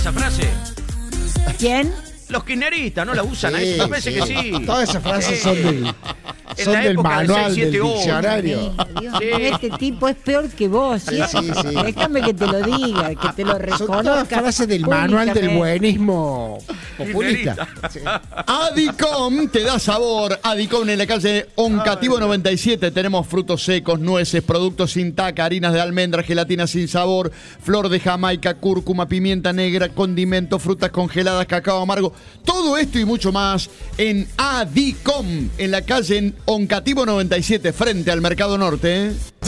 esa frase? ¿Quién? Los kirchneristas, ¿no la usan? Sí, Me parece que sí. Todas esas frases son del la época del manual, 6, 7, del 8. diccionario. Dios Sí. mío, este tipo es peor que vos. ¿Sí? Sí, sí. Déjame que te lo diga, que te lo Son reconozca. todas frases del manual del públicamente. buenismo populista. Adicom te da sabor. Adicom en la calle Oncativo 97. Tenemos frutos secos, nueces, productos sin taca, harinas de almendra, gelatina sin sabor, flor de Jamaica, cúrcuma, pimienta negra, condimentos, frutas congeladas, cacao amargo. Todo esto y mucho más en Adicom, en la calle Oncativo 97, frente al Mercado Norte.